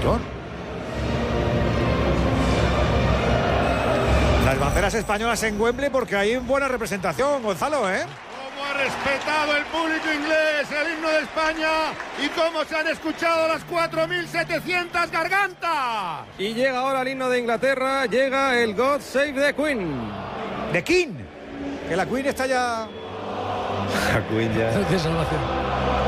montón. Las banderas españolas en Wembley porque hay buena representación, Gonzalo, ¿eh? Cómo ha respetado el público inglés el himno de España y cómo se han escuchado las 4.700 gargantas. Y llega ahora el himno de Inglaterra, llega el God Save the Queen. The King, que la Queen está ya... La Queen ya. De salvación.